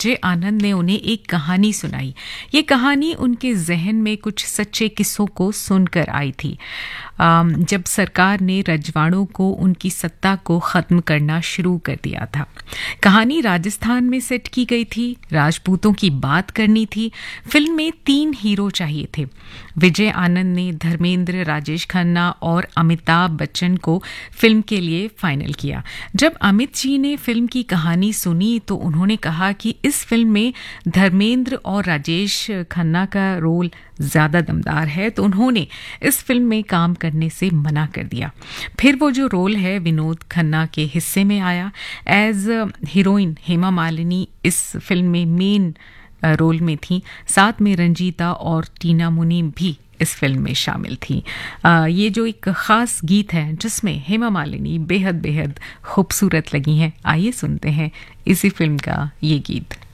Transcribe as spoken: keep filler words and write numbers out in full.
विजय आनंद ने उन्हें एक कहानी सुनाई। ये कहानी उनके जहन में कुछ सच्चे किस्सों को सुनकर आई थी। जब सरकार ने रजवाड़ों को उनकी सत्ता को ख़त्म करना शुरू कर दिया था। कहानी राजस्थान में सेट की गई थी, राजपूतों की बात करनी थी। फिल्म में तीन हीरो चाहिए थे। विजय आनंद ने धर्मेंद्र, राजेश खन्ना और अमिताभ बच्चन को फिल्म के लिए फाइनल किया। जब अमित जी ने फिल्म की कहानी सुनी तो उन्होंने कहा कि इस फिल्म में धर्मेंद्र और राजेश खन्ना का रोल ज़्यादा दमदार है, तो उन्होंने इस फिल्म में काम करने से मना कर दिया। फिर वो जो रोल है विनोद खन्ना के हिस्से में आया। एज हीरोइन हेमा मालिनी इस फिल्म में मेन रोल में थी। साथ में रंजीता और टीना मुनीम भी इस फिल्म में शामिल थी। आ, ये जो एक ख़ास गीत है जिसमें हेमा मालिनी बेहद बेहद खूबसूरत लगी हैं, आइए सुनते हैं इसी फिल्म का ये गीत।